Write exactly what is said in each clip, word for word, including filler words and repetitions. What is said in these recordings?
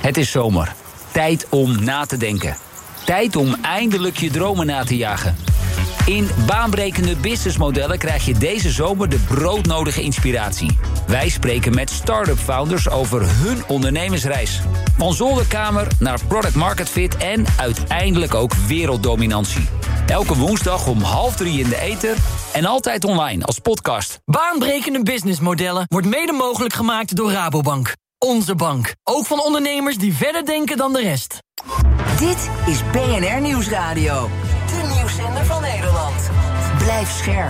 Het is zomer. Tijd om na te denken. Tijd om eindelijk je dromen na te jagen. In baanbrekende businessmodellen krijg je deze zomer de broodnodige inspiratie. Wij spreken met start-up founders over hun ondernemersreis. Van zolderkamer naar product market fit en uiteindelijk ook werelddominantie. Elke woensdag om half drie in de ether en altijd online als podcast. Baanbrekende businessmodellen wordt mede mogelijk gemaakt door Rabobank. Onze bank. Ook van ondernemers die verder denken dan de rest. Dit is B N R Nieuwsradio. De nieuwszender van Nederland. Blijf scherp.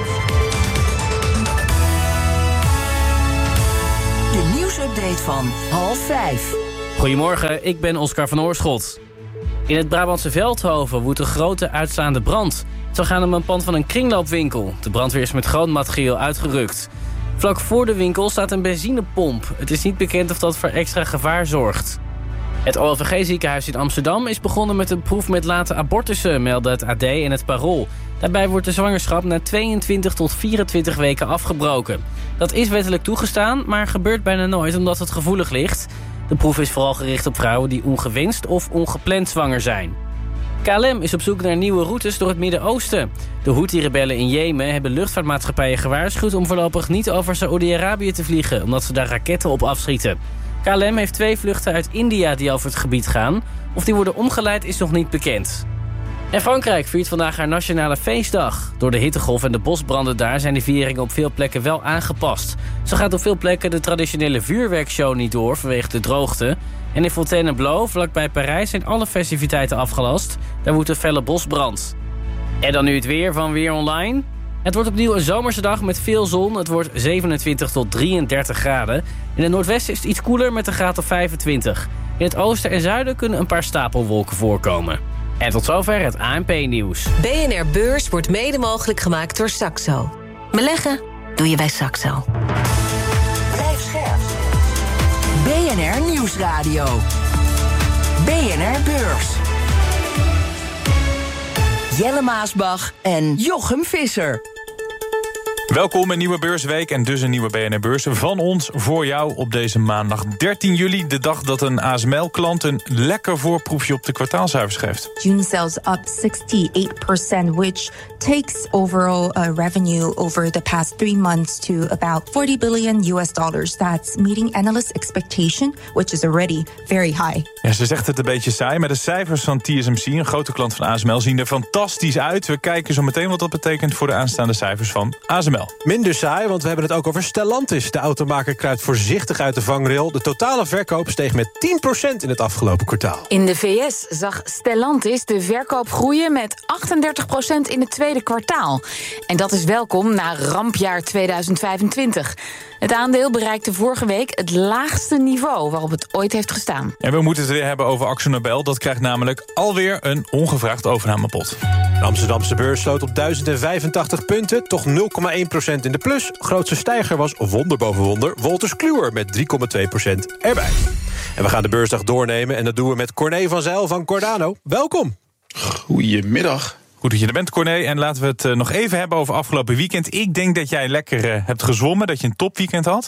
De nieuwsupdate van half vijf. Goedemorgen, ik ben Oscar van Oorschot. In het Brabantse Veldhoven woedt een grote uitslaande brand. Het zou gaan om een pand van een kringloopwinkel. De brandweer is met groot materieel uitgerukt. Vlak voor de winkel staat een benzinepomp. Het is niet bekend of dat voor extra gevaar zorgt. Het O L V G-ziekenhuis in Amsterdam is begonnen met een proef met late abortussen, melden het A D en het Parool. Daarbij wordt de zwangerschap na tweeëntwintig tot vierentwintig weken afgebroken. Dat is wettelijk toegestaan, maar gebeurt bijna nooit omdat het gevoelig ligt. De proef is vooral gericht op vrouwen die ongewenst of ongepland zwanger zijn. K L M is op zoek naar nieuwe routes door het Midden-Oosten. De Houthi-rebellen in Jemen hebben luchtvaartmaatschappijen gewaarschuwd om voorlopig niet over Saoedi-Arabië te vliegen, omdat ze daar raketten op afschieten. K L M heeft twee vluchten uit India die over het gebied gaan. Of die worden omgeleid is nog niet bekend. En Frankrijk viert vandaag haar nationale feestdag. Door de hittegolf en de bosbranden daar zijn de vieringen op veel plekken wel aangepast. Zo gaat op veel plekken de traditionele vuurwerkshow niet door vanwege de droogte. En in Fontainebleau, vlakbij Parijs, zijn alle festiviteiten afgelast. Daar woedt een felle bosbrand. En dan nu het weer van Weer Online. Het wordt opnieuw een zomerse dag met veel zon. Het wordt zevenentwintig tot drieëndertig graden. In het noordwesten is het iets koeler met een graad of vijfentwintig. In het oosten en zuiden kunnen een paar stapelwolken voorkomen. En tot zover het A N P-nieuws. B N R Beurs wordt mede mogelijk gemaakt door Saxo. Beleggen doe je bij Saxo. Blijf scherp. B N R Nieuwsradio. B N R Beurs. Jelle Maasbach en Jochem Visser. Welkom, een nieuwe beursweek en dus een nieuwe B N R Beurs van ons voor jou op deze maandag dertien juli. De dag dat een A S M L-klant een lekker voorproefje op de kwartaalcijfers geeft. June sales up sixty-eight percent, which takes overall uh, revenue over the past three months to about forty billion U S dollars. That's meeting analyst expectation, which is already very high. Ja, ze zegt het een beetje saai, maar de cijfers van T S M C, een grote klant van A S M L, zien er fantastisch uit. We kijken zo meteen wat dat betekent voor de aanstaande cijfers van A S M L. Minder saai, want we hebben het ook over Stellantis. De automaker kruipt voorzichtig uit de vangrail. De totale verkoop steeg met tien procent in het afgelopen kwartaal. In de V S zag Stellantis de verkoop groeien met achtendertig procent in het tweede kwartaal. En dat is welkom na rampjaar tweeduizend vijfentwintig. Het aandeel bereikte vorige week het laagste niveau waarop het ooit heeft gestaan. En we moeten het weer hebben over AkzoNobel. Dat krijgt namelijk alweer een ongevraagd overnamepot. De Amsterdamse beurs sloot op duizend vijfentachtig punten, toch nul komma één procent in de plus. Grootste stijger was wonder boven wonder Wolters Kluwer met drie komma twee procent erbij. En we gaan de beursdag doornemen en dat doen we met Corné van Zijl van Cordano. Welkom. Goedemiddag. Goed dat je er bent, Corné. En laten we het uh, nog even hebben over afgelopen weekend. Ik denk dat jij lekker uh, hebt gezwommen, dat je een topweekend had.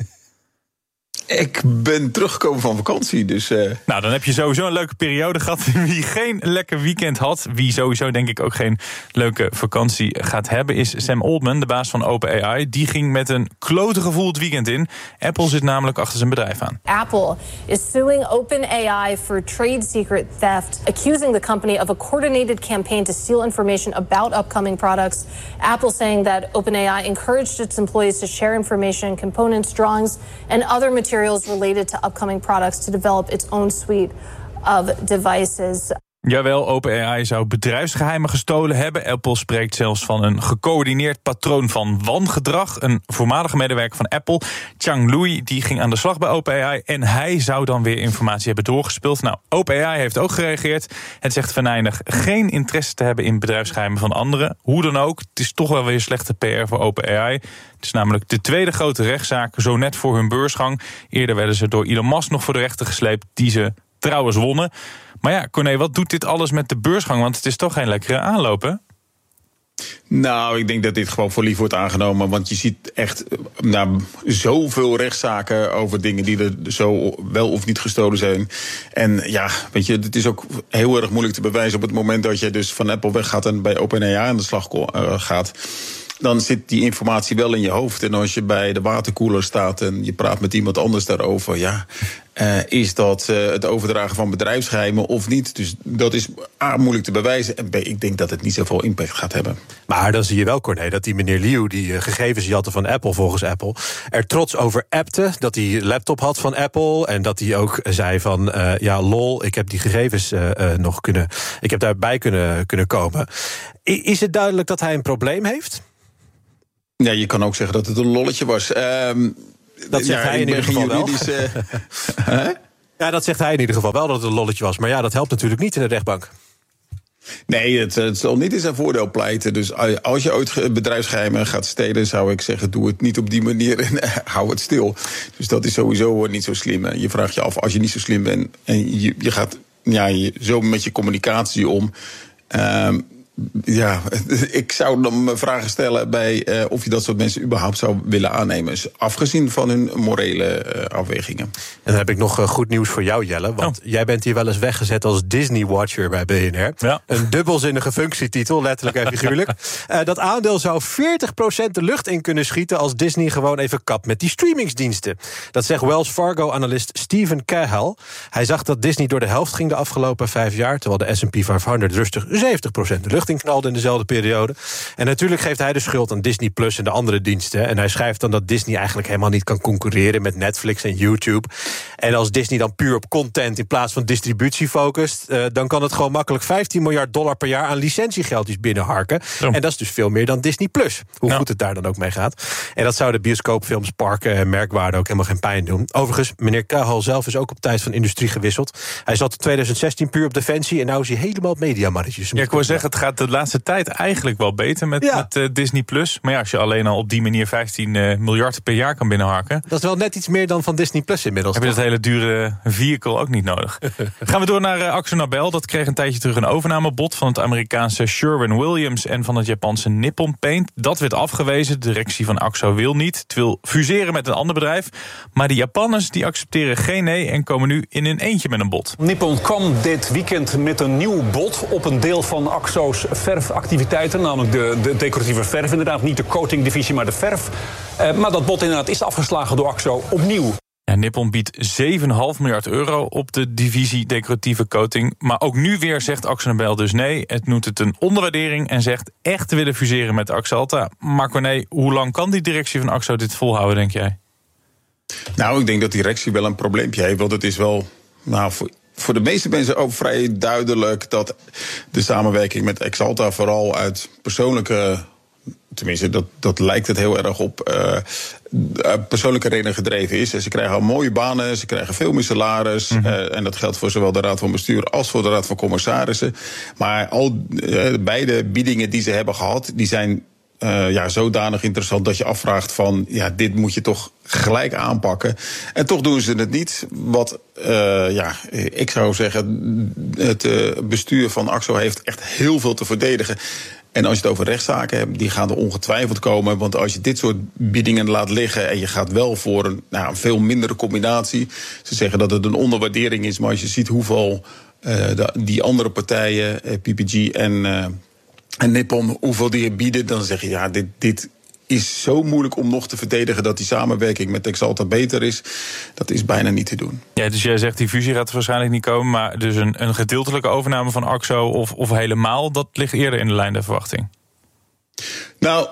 Ik ben teruggekomen van vakantie, dus... Uh... Nou, dan heb je sowieso een leuke periode gehad. Wie geen lekker weekend had, wie sowieso denk ik ook geen leuke vakantie gaat hebben, is Sam Altman, de baas van OpenAI. Die ging met een klote gevoel het weekend in. Apple zit namelijk achter zijn bedrijf aan. Apple is suing OpenAI for trade secret theft, accusing the company of a coordinated campaign to steal information about upcoming products. Apple saying that OpenAI encouraged its employees to share information, components, drawings, and other materials related to upcoming products to develop its own suite of devices. Jawel, OpenAI zou bedrijfsgeheimen gestolen hebben. Apple spreekt zelfs van een gecoördineerd patroon van wangedrag. Een voormalige medewerker van Apple, Chang Lui, die ging aan de slag bij OpenAI en hij zou dan weer informatie hebben doorgespeeld. Nou, OpenAI heeft ook gereageerd. Het zegt venijnig geen interesse te hebben in bedrijfsgeheimen van anderen. Hoe dan ook, het is toch wel weer slechte P R voor OpenAI. Het is namelijk de tweede grote rechtszaak, zo net voor hun beursgang. Eerder werden ze door Elon Musk nog voor de rechter gesleept, die ze trouwens wonnen. Maar ja, Corné, wat doet dit alles met de beursgang? Want het is toch geen lekkere aanloop, hè? Nou, ik denk dat dit gewoon voor lief wordt aangenomen. Want je ziet echt nou, zoveel rechtszaken over dingen die er zo wel of niet gestolen zijn. En ja, weet je, het is ook heel erg moeilijk te bewijzen op het moment dat je dus van Apple weggaat en bij OpenAI aan de slag gaat. Dan zit die informatie wel in je hoofd. En als je bij de waterkoeler staat en je praat met iemand anders daarover, ja, uh, is dat uh, het overdragen van bedrijfsgeheimen of niet? Dus dat is A, moeilijk te bewijzen. En B, ik denk dat het niet zoveel impact gaat hebben. Maar dan zie je wel, Corné, dat die meneer Liu, die uh, gegevens jatte van Apple volgens Apple, er trots over appte dat hij een laptop had van Apple. En dat hij ook zei van, uh, ja, lol, ik heb die gegevens uh, uh, nog kunnen, ik heb daarbij kunnen, kunnen komen. I- is het duidelijk dat hij een probleem heeft? Ja, je kan ook zeggen dat het een lolletje was. Um, dat zegt ja, hij in ieder geval wel. Uh, ja, dat zegt hij in ieder geval wel, dat het een lolletje was. Maar ja, dat helpt natuurlijk niet in de rechtbank. Nee, het, het zal niet in zijn voordeel pleiten. Dus als je ooit bedrijfsgeheimen gaat stelen, zou ik zeggen, doe het niet op die manier en uh, hou het stil. Dus dat is sowieso niet zo slim. Je vraagt je af, als je niet zo slim bent en je, je gaat ja, je, zo met je communicatie om. Um, Ja, ik zou dan me vragen stellen bij uh, of je dat soort mensen überhaupt zou willen aannemen. Afgezien van hun morele uh, afwegingen. En dan heb ik nog uh, goed nieuws voor jou, Jelle. Want oh. jij bent hier wel eens weggezet als Disney-watcher bij B N R. Ja. Een dubbelzinnige functietitel, letterlijk en figuurlijk. uh, dat aandeel zou veertig procent de lucht in kunnen schieten als Disney gewoon even kapt met die streamingsdiensten. Dat zegt Wells Fargo-analyst Stephen Cahill. Hij zag dat Disney door de helft ging de afgelopen vijf jaar, terwijl de S en P vijfhonderd rustig zeventig procent de lucht in knalde in dezelfde periode. En natuurlijk geeft hij de schuld aan Disney Plus en de andere diensten. En hij schrijft dan dat Disney eigenlijk helemaal niet kan concurreren met Netflix en YouTube. En als Disney dan puur op content in plaats van distributie focust, uh, dan kan het gewoon makkelijk vijftien miljard dollar per jaar aan licentiegeldjes binnenharken. Ja. En dat is dus veel meer dan Disney Plus. Hoe ja. goed het daar dan ook mee gaat. En dat zou de bioscoopfilms, parken en merkwaarde ook helemaal geen pijn doen. Overigens, meneer Cahill zelf is ook op tijd van industrie gewisseld. Hij zat in tweeduizend zestien puur op Defensie en nu is hij helemaal het mediamannetje. Ja, ik wil zeggen, het gaat de laatste tijd eigenlijk wel beter met, ja. met uh, Disney Plus. Maar ja, als je alleen al op die manier vijftien uh, miljard per jaar kan binnenharken. Dat is wel net iets meer dan van Disney Plus inmiddels. Heb je dat hele dure vehicle ook niet nodig. Gaan we door naar uh, AkzoNobel. Dat kreeg een tijdje terug een overnamebod van het Amerikaanse Sherwin-Williams en van het Japanse Nippon Paint. Dat werd afgewezen. De directie van Akzo wil niet. Het wil fuseren met een ander bedrijf. Maar de Japanners die accepteren geen nee en komen nu in hun eentje met een bod. Nippon kwam dit weekend met een nieuw bod op een deel van Akzo's verfactiviteiten, namelijk de, de decoratieve verf inderdaad. Niet de coatingdivisie, maar de verf. Uh, maar dat bod inderdaad is afgeslagen door Akzo opnieuw. Ja, Nippon biedt zeven komma vijf miljard euro op de divisie decoratieve coating. Maar ook nu weer zegt AkzoNobel dus nee. Het noemt het een onderwaardering en zegt echt te willen fuseren met Axalta. Maar Corné, hoe lang kan die directie van Akzo dit volhouden, denk jij? Nou, ik denk dat die directie wel een probleempje heeft. Want het is wel, nou, voor, voor de meeste mensen ook vrij duidelijk dat de samenwerking met Axalta vooral uit persoonlijke, tenminste, dat, dat lijkt het heel erg op, uh, persoonlijke redenen gedreven is. Ze krijgen al mooie banen, ze krijgen veel meer salaris. Mm-hmm. Uh, en dat geldt voor zowel de Raad van Bestuur als voor de Raad van Commissarissen. Maar al uh, beide biedingen die ze hebben gehad, die zijn Uh, ja, zodanig interessant dat je afvraagt van, ja, dit moet je toch gelijk aanpakken. En toch doen ze het niet. Wat, uh, ja, ik zou zeggen, het uh, bestuur van Akzo heeft echt heel veel te verdedigen. En als je het over rechtszaken hebt, die gaan er ongetwijfeld komen. Want als je dit soort biedingen laat liggen en je gaat wel voor een, nou, een veel mindere combinatie. Ze zeggen dat het een onderwaardering is, maar als je ziet hoeveel uh, de, die andere partijen, uh, P P G en Uh, En Nippon, hoeveel die bieden, dan zeg je, ja, dit, dit is zo moeilijk om nog te verdedigen dat die samenwerking met Axalta beter is. Dat is bijna niet te doen. Ja, dus jij zegt die fusie gaat er waarschijnlijk niet komen, maar dus een, een gedeeltelijke overname van Akzo of, of helemaal, dat ligt eerder in de lijn der verwachting. Nou,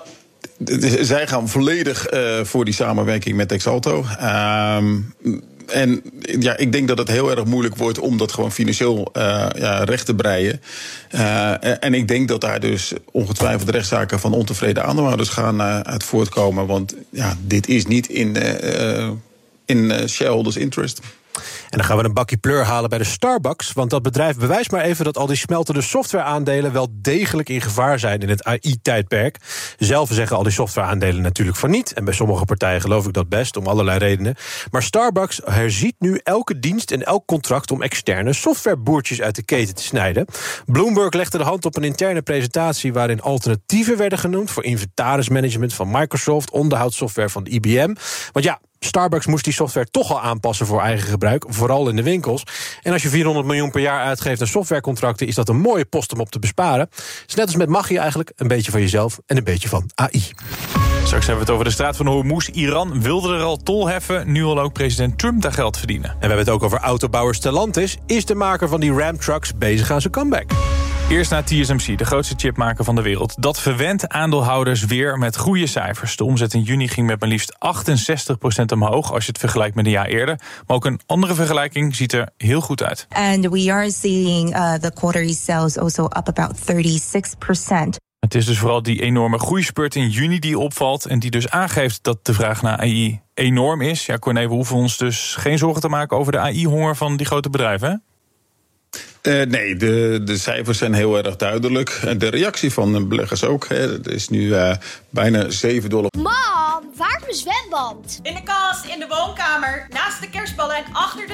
zij gaan volledig uh, voor die samenwerking met Axalta. Um, En ja, ik denk dat het heel erg moeilijk wordt om dat gewoon financieel uh, ja, recht te breien. Uh, en ik denk dat daar dus ongetwijfeld rechtszaken van ontevreden aandeelhouders gaan uh, uit voortkomen. Want ja, dit is niet in, uh, in uh, shareholders' interest. En dan gaan we een bakkie pleur halen bij de Starbucks, want dat bedrijf bewijst maar even dat al die smeltende softwareaandelen wel degelijk in gevaar zijn in het A I-tijdperk. Zelf zeggen al die softwareaandelen natuurlijk van niet, en bij sommige partijen geloof ik dat best, om allerlei redenen. Maar Starbucks herziet nu elke dienst en elk contract om externe softwareboertjes uit de keten te snijden. Bloomberg legde de hand op een interne presentatie waarin alternatieven werden genoemd voor inventarismanagement van Microsoft, onderhoudssoftware van de I B M. Want ja, Starbucks moest die software toch al aanpassen voor eigen gebruik, vooral in de winkels. En als je vierhonderd miljoen per jaar uitgeeft aan softwarecontracten, is dat een mooie post om op te besparen. Het is net als met magie eigenlijk, een beetje van jezelf en een beetje van A I. Straks hebben we het over de straat van Hormuz. Iran wilde er al tol heffen, nu wil ook president Trump daar geld verdienen. En we hebben het ook over autobouwer Stellantis. Is de maker van die Ram trucks bezig aan zijn comeback? Eerst naar T S M C, de grootste chipmaker van de wereld. Dat verwendt aandeelhouders weer met goede cijfers. De omzet in juni ging met maar liefst achtenzestig procent omhoog, als je het vergelijkt met een jaar eerder. Maar ook een andere vergelijking ziet er heel goed uit. And we are seeing uh, the quarterly sales also up about thirty-six percent. Het is dus vooral die enorme groeispurt in juni die opvalt en die dus aangeeft dat de vraag naar A I enorm is. Ja, Corné, we hoeven ons dus geen zorgen te maken over de A I-honger van die grote bedrijven, hè? Uh, nee, de, de cijfers zijn heel erg duidelijk. De reactie van de beleggers ook. Hè. Het is nu uh, bijna zeven dollar. Mam, waar is mijn zwembad? In de kast, in de woonkamer, naast de kerstballen en achter de